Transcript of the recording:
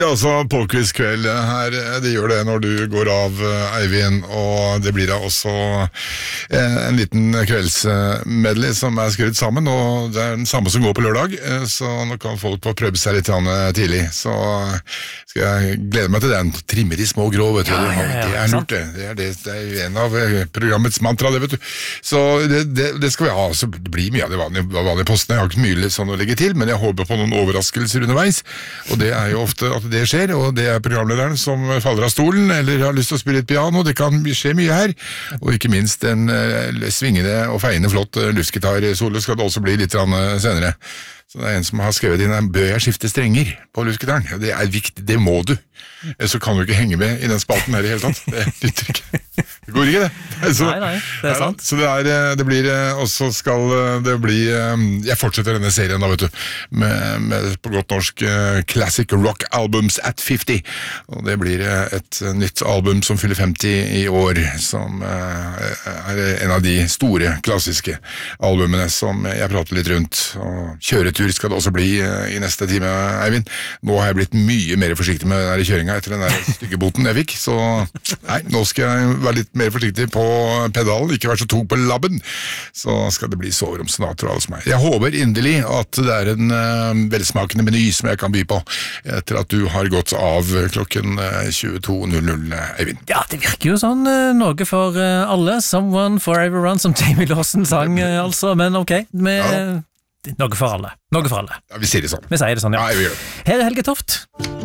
Altså, Påkvistkveld her, det gjør det når du går av, Eivind, og det blir da også en liten kveldsmedley som skrevet sammen, og det den samme som går på lørdag, så nå kan folk få prøve seg litt tidlig, så skal jeg glede meg til den. Trimmer de små grå, vet du. Det lurt, det er en av programmets mantra, det vet du. Så det skal vi ha, så det blir mye av det vanlige postene. Jeg har ikke mye sånn å legge til, men jeg håper på noen overraskelser underveis, og det jo ofte at det skjer, og det programlederen som faller av stolen, eller har lyst til å spille et piano, det kan skje mye her, og ikke minst en svingende og feiende flott luftgitar-solo skal det også bli litt senere. Så det en som har skrevet inn, bør jeg skifte strenger på luftgitaren? Det viktig, det må du. Så kan du ikke henge med i den spalten her i hele tatt. Det nytter ikke. Det går ikke, det. Så, nei, det sant. Så det blir, og så skal det bli, jeg fortsetter denne serien da, vet du, med på godt norsk Classic Rock Albums at 50, og det blir et nytt album som fyller 50 i år, som en av de store klassiske albumene som jeg prater litt rundt, og kjøretur skal det også bli i neste time, Eivind. Nå har jeg blitt mye mer forsiktig med denne kjøringen etter den der styggeboten jeg fikk, så nei, nå skal jeg være litt mer forsiktig på pedalen, ikke være så tung på labben, så skal det bli soverom snart for alle som Jeg håper inderlig at det en velsmakende meny som jeg kan by på etter at du har gått av klokken 22.00, Eivind. Ja, det virker jo sånn noe for alle, Someone Forever Run, som Jamie Lawson sang, altså, men ok, noe for alle. Ja, vi sier det sånn. Vi sier det sånn, ja. Ja, vi gjør det. Her Helge Toft.